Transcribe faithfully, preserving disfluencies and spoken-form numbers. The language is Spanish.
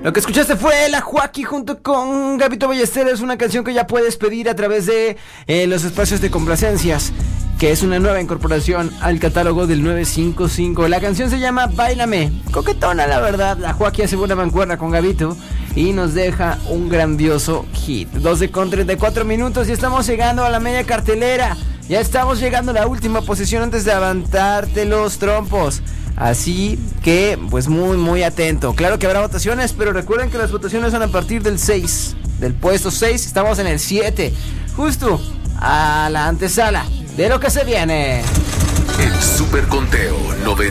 Lo que escuchaste fue La Joaquí junto con Gabito Ballesteros, una canción que ya puedes pedir a través de eh, los espacios de complacencias, que es una nueva incorporación al catálogo del nueve cinco cinco. La canción se llama Báilame, coquetona la verdad. La Joaquí hace buena mancuerna con Gabito y nos deja un grandioso hit. doce con treinta y cuatro minutos y estamos llegando a la media cartelera. Ya estamos llegando a la última posición antes de levantarte los trompos. Así que, pues muy, muy atento. Claro que habrá votaciones, pero recuerden que las votaciones son a partir del seis. Del puesto seis, estamos en el siete. Justo a la antesala de lo que se viene. El Super Conteo noventa